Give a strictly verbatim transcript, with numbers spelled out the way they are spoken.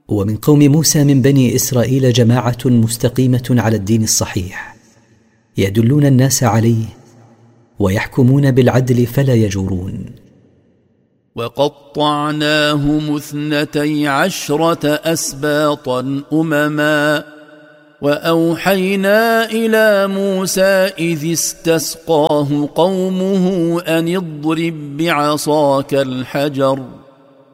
ومن قوم موسى من بني إسرائيل جماعة مستقيمة على الدين الصحيح، يدلون الناس عليه ويحكمون بالعدل فلا يجورون. وقطعناهم اثنتي عشرة أسباطا أمما وأوحينا إلى موسى إذ استسقاه قومه أن اضرب بعصاك الحجر